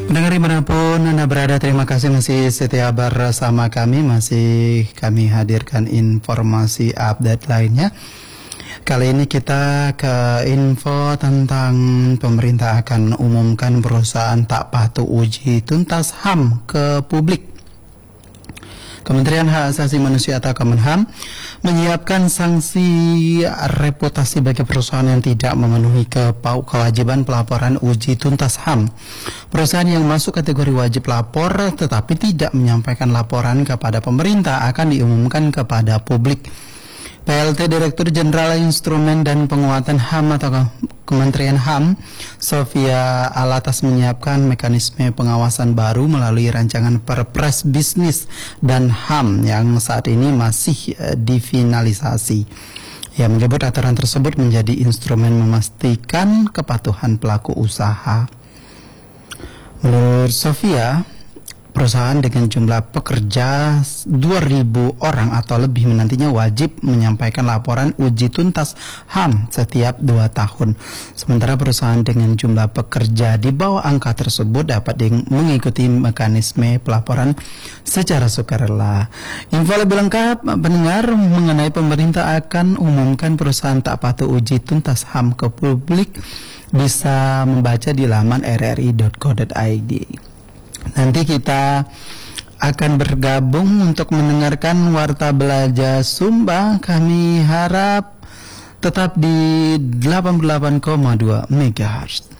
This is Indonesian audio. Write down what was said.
Pendengar dimanapun Anda berada, terima kasih masih setia bersama kami. Masih kami hadirkan informasi update lainnya. Kali ini kita ke info tentang pemerintah akan umumkan perusahaan tak patuh uji tuntas HAM ke publik. Kementerian Hak Asasi Manusia atau Kemenham menyiapkan sanksi reputasi bagi perusahaan yang tidak memenuhi kewajiban pelaporan uji tuntas HAM. Perusahaan yang masuk kategori wajib lapor tetapi tidak menyampaikan laporan kepada pemerintah akan diumumkan kepada publik. PLT Direktur Jenderal Instrumen dan Penguatan HAM atau Kementerian HAM, Sofia Alatas menyiapkan mekanisme pengawasan baru melalui rancangan Perpres Bisnis dan HAM yang saat ini masih difinalisasi. Ia menyebut aturan tersebut menjadi instrumen memastikan kepatuhan pelaku usaha. Menurut Sofia, perusahaan dengan jumlah pekerja 2.000 orang atau lebih nantinya wajib menyampaikan laporan uji tuntas HAM setiap 2 tahun. Sementara perusahaan dengan jumlah pekerja di bawah angka tersebut dapat mengikuti mekanisme pelaporan secara sukarela. Info lebih lengkap pendengar mengenai pemerintah akan umumkan perusahaan tak patuh uji tuntas HAM ke publik bisa membaca di laman rri.co.id. Nanti kita akan bergabung untuk mendengarkan Warta Belajar Sumba. Kami harap tetap di 88,2 MHz.